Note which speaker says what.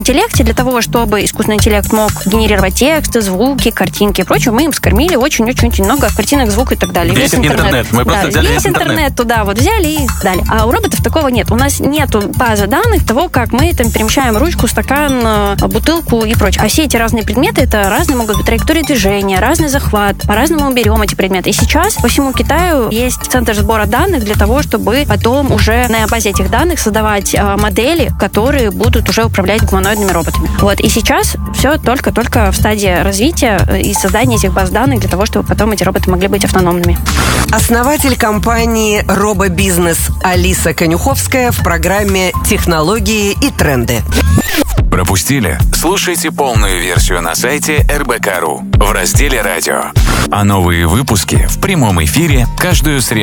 Speaker 1: интеллекте для того, чтобы искусственный интеллект мог генерировать тексты, звуки, картинки и прочее, мы им скормили очень-очень много картинок, звук и так далее.
Speaker 2: Весь интернет. Мы просто взяли
Speaker 1: весь интернет туда взяли и дали. А у роботов такого нет. У нас нету базы данных того, как мы там перемещаем ручку, стакан, бутылку и прочее. А все эти разные предметы, это разные могут быть траектории движения, разный захват, по-разному берем эти предметы. И сейчас по всему Китаю есть центр сбора данных для того, чтобы потом уже на базе этих данных создавать модели, которые будут уже управлять гуманоидными роботами. Вот. И сейчас все только в стадии развития и создания этих баз данных для того, чтобы потом эти роботы могли быть автономными.
Speaker 3: Основатель компании «Робобизнес» Алиса Конюховская в программе «Технологии и тренды».
Speaker 4: Пропустили? Слушайте полную версию на сайте РБК.ру в разделе «Радио». А новые выпуски в прямом эфире каждую среду.